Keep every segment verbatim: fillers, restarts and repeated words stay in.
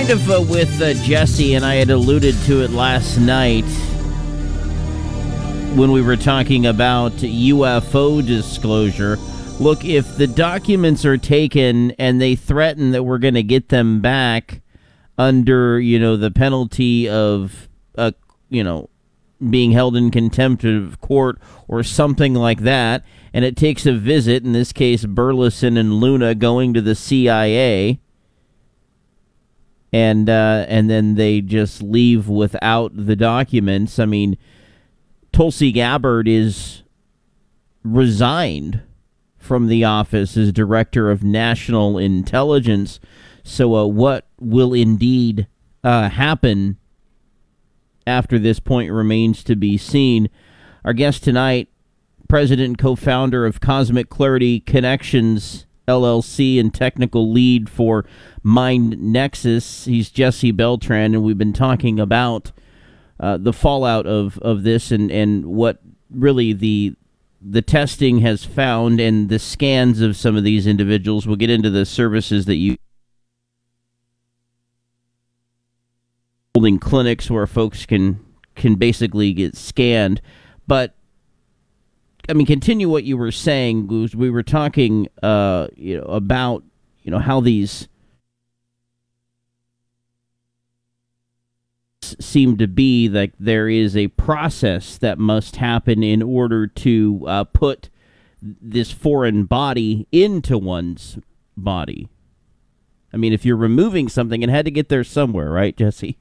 kind of uh, with uh, Jesse, and I had alluded to it last night when we were talking about U F O disclosure. Look, if the documents are taken and they threaten that we're going to get them back under, you know, the penalty of, uh, you know, being held in contempt of court or something like that, and it takes a visit, in this case Burleson and Luna going to the C I A, and uh, and then they just leave without the documents. I mean, Tulsi Gabbard is resigned from the office as Director of National Intelligence. So uh, what will indeed uh, happen after this point remains to be seen. Our guest tonight, President and co-founder of Cosmic Clarity Connections, L L C, and technical lead for Mind Nexus. He's Jesse Beltran, and we've been talking about uh, the fallout of, of this and, and what really the the testing has found and the scans of some of these individuals. We'll get into the services that you holding clinics where folks can can basically get scanned. But I mean, continue what you were saying. We were talking, uh, you know, about you know how these seem to be like there is a process that must happen in order to uh, put this foreign body into one's body. I mean, if you're removing something, it had to get there somewhere, right, Jesse?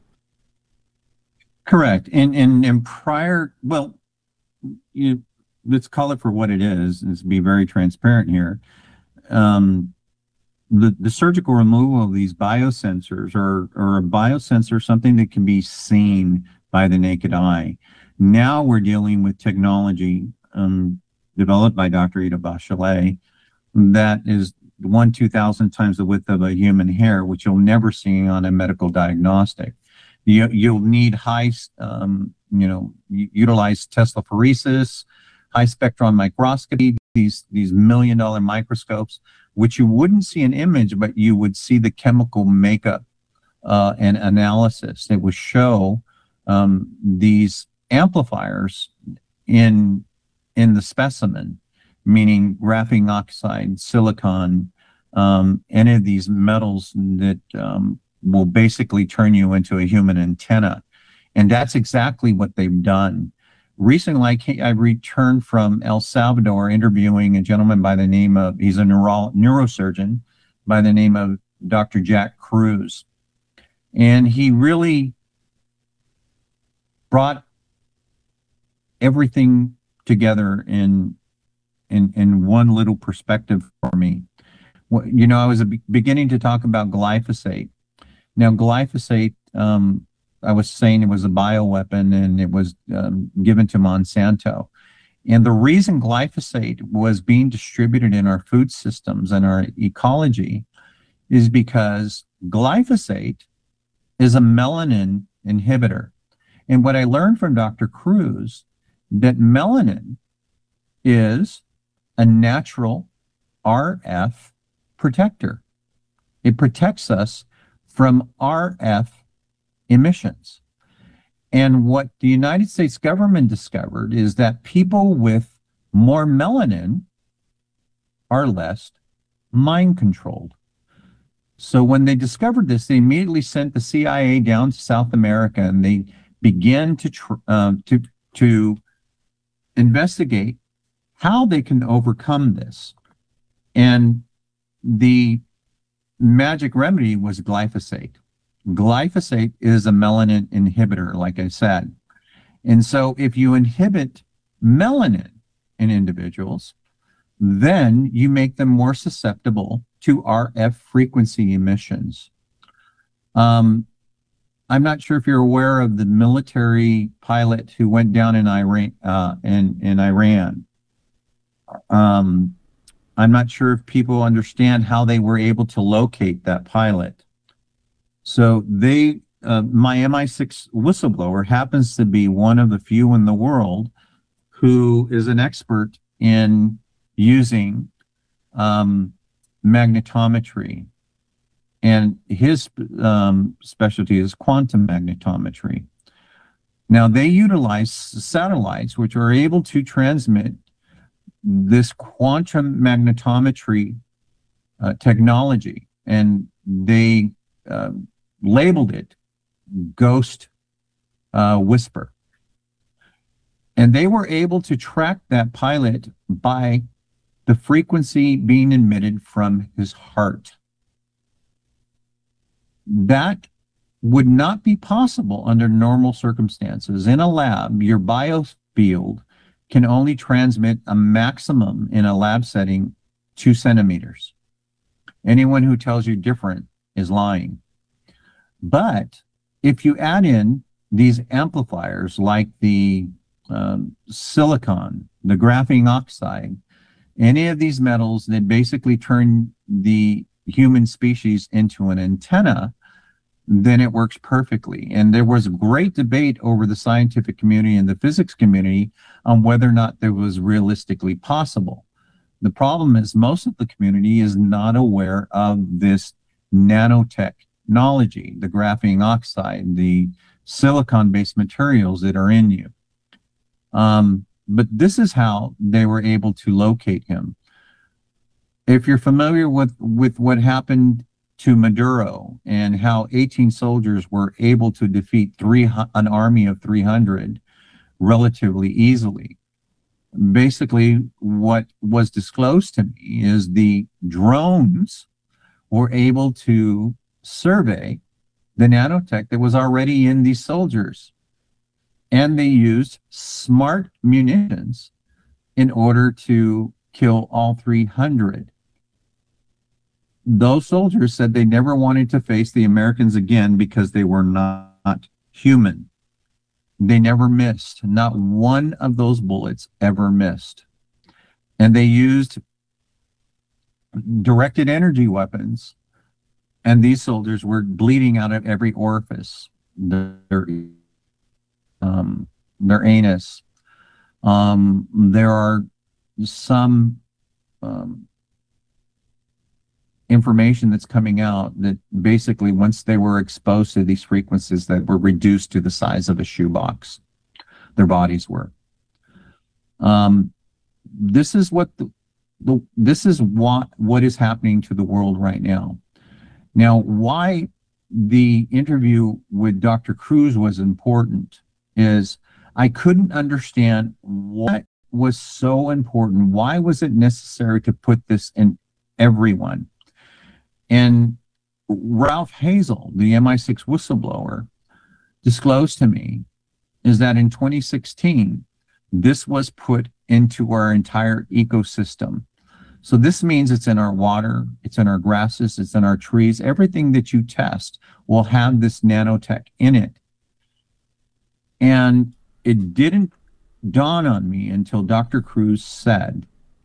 Correct. And and and prior, well, you let's call it for what it is. Let's be very transparent here. Um, the the surgical removal of these biosensors, or or a biosensor, something that can be seen by the naked eye. Now we're dealing with technology um, developed by Doctor Ida Bachelet that is one two thousand times the width of a human hair, which you'll never see on a medical diagnostic. You, you'll need high, um, you know, utilize Teslaphoresis, high spectron microscopy, these these million dollar microscopes, which you wouldn't see an image, but you would see the chemical makeup uh, and analysis. It would show um, these amplifiers in in the specimen, meaning graphene oxide, silicon, um, any of these metals that um, will basically turn you into a human antenna. And that's exactly what they've done. Recently, I, came, I returned from El Salvador interviewing a gentleman by the name of, he's a neuro, neurosurgeon by the name of Doctor Jack Cruz. And he really brought everything together in, in, in one little perspective for me. You know, I was beginning to talk about glyphosate. Now, glyphosate, um, I was saying it was a bioweapon and it was um, given to Monsanto. And the reason glyphosate was being distributed in our food systems and our ecology is because glyphosate is a melanin inhibitor. And what I learned from Doctor Cruz, that melanin is a natural R F protector. It protects us from R F emissions. And what the United States government discovered is that people with more melanin are less mind controlled. So when they discovered this, they immediately sent the C I A down to South America, and they began to tr uh, to to investigate how they can overcome this. And the magic remedy was glyphosate. Glyphosate is a melanin inhibitor, like I said. And so if you inhibit melanin in individuals, then you make them more susceptible to R F frequency emissions. Um, I'm not sure if you're aware of the military pilot who went down in Iran. Uh, in, in Iran. Um, I'm not sure if people understand how they were able to locate that pilot. So they, uh, my M I six whistleblower happens to be one of the few in the world who is an expert in using um, magnetometry and his um, specialty is quantum magnetometry. Now, they utilize satellites which are able to transmit this quantum magnetometry uh, technology, and they uh, labeled it Ghost uh, Whisper. And they were able to track that pilot by the frequency being emitted from his heart. That would not be possible under normal circumstances. In a lab, your biofield can only transmit a maximum in a lab setting two centimeters. Anyone who tells you different is lying. But if you add in these amplifiers like the um, silicon, the graphene oxide, any of these metals that basically turn the human species into an antenna, then it works perfectly. And there was great debate over the scientific community and the physics community on whether or not that was realistically possible. The problem is most of the community is not aware of this nanotechnology, the graphene oxide, the silicon-based materials that are in you. Um, but this is how they were able to locate him. If you're familiar with, with what happened to Maduro and how eighteen soldiers were able to defeat three, an army of three hundred relatively easily, basically what was disclosed to me is the drones were able to survey the nanotech that was already in these soldiers. And they used smart munitions in order to kill all three hundred. Those soldiers said they never wanted to face the Americans again because they were not human. They never missed. Not one of those bullets ever missed. And they used directed energy weapons, and these soldiers were bleeding out of every orifice. Their, um, their anus. Um, there are some um, information that's coming out that basically once they were exposed to these frequencies that were reduced to the size of a shoebox, their bodies were. Um, this is what the, the this is what what is happening to the world right now. Now, why the interview with Doctor Cruz was important is I couldn't understand what was so important. Why was it necessary to put this in everyone? And Ralph Hazel, the M I six whistleblower, disclosed to me is that in twenty sixteen, this was put into our entire ecosystem. So this means it's in our water, it's in our grasses, it's in our trees. Everything that you test will have this nanotech in it. And it didn't dawn on me until Doctor Cruz said,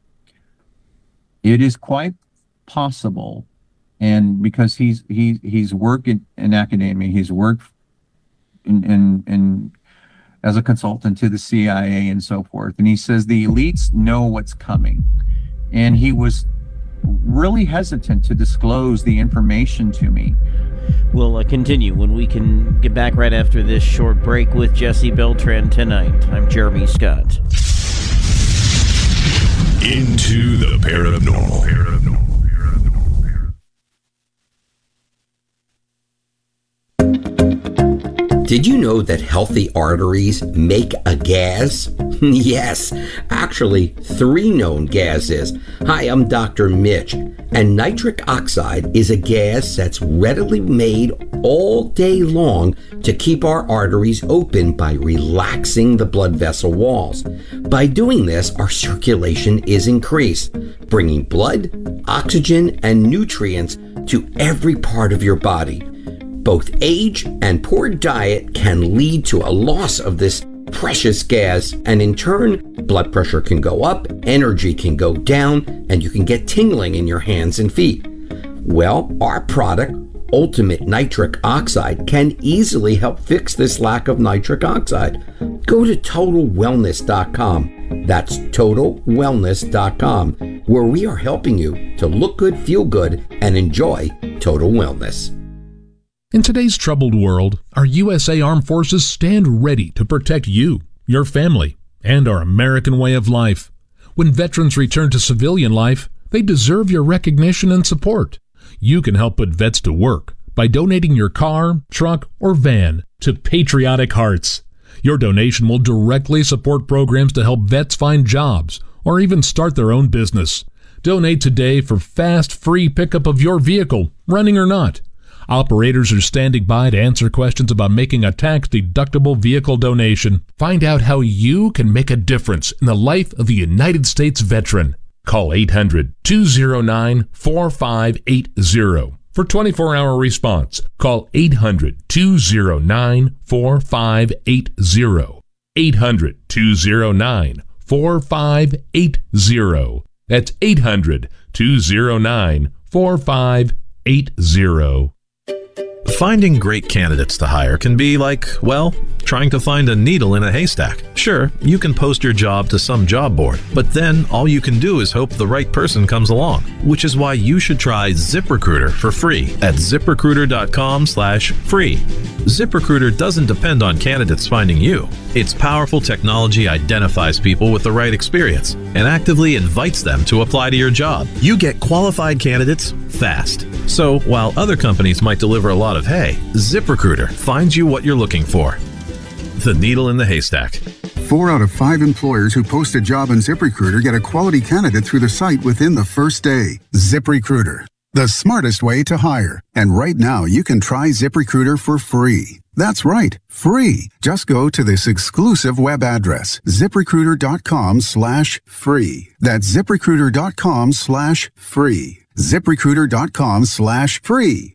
it is quite possible, and because he's he, he's worked in, in academia, he's worked in, in, in as a consultant to the C I A and so forth. And he says the elites know what's coming. And he was really hesitant to disclose the information to me. We'll uh, continue when we can get back right after this short break with Jesse Beltran tonight. I'm Jeremy Scott. Into the paranormal. paranormal. Did you know that healthy arteries make a gas? Yes, actually three known gases. Hi, I'm Doctor Mitch, and nitric oxide is a gas that's readily made all day long to keep our arteries open by relaxing the blood vessel walls. By doing this, our circulation is increased, bringing blood, oxygen, and nutrients to every part of your body. Both age and poor diet can lead to a loss of this precious gas, and in turn, blood pressure can go up, energy can go down, and you can get tingling in your hands and feet. Well, our product, Ultimate Nitric Oxide, can easily help fix this lack of nitric oxide. Go to total wellness dot com. That's total wellness dot com where we are helping you to look good, feel good, and enjoy total wellness. In today's troubled world, our U S A Armed Forces stand ready to protect you, your family, and our American way of life. When veterans return to civilian life, they deserve your recognition and support. You can help put vets to work by donating your car, truck, or van to Patriotic Hearts. Your donation will directly support programs to help vets find jobs or even start their own business. Donate today for fast, free pickup of your vehicle, running or not. Operators are standing by to answer questions about making a tax-deductible vehicle donation. Find out how you can make a difference in the life of a United States veteran. Call eight hundred, two oh nine, four five eight oh for twenty-four hour response. Call eight hundred, two oh nine, four five eight oh. eight hundred, two oh nine, four five eight oh. That's eight hundred, two oh nine, four five eight oh. Finding great candidates to hire can be like, well, trying to find a needle in a haystack. Sure, you can post your job to some job board, but then all you can do is hope the right person comes along, which is why you should try ZipRecruiter for free at ZipRecruiter.com slash free. ZipRecruiter doesn't depend on candidates finding you. Its powerful technology identifies people with the right experience and actively invites them to apply to your job. You get qualified candidates fast. So while other companies might deliver a lot of hay, ZipRecruiter finds you what you're looking for. The needle in the haystack. Four out of five employers who post a job on ZipRecruiter get a quality candidate through the site within the first day. ZipRecruiter, the smartest way to hire. And right now, you can try ZipRecruiter for free. That's right, free. Just go to this exclusive web address, ZipRecruiter.com slash free. That's ZipRecruiter.com slash free. ZipRecruiter.com slash free.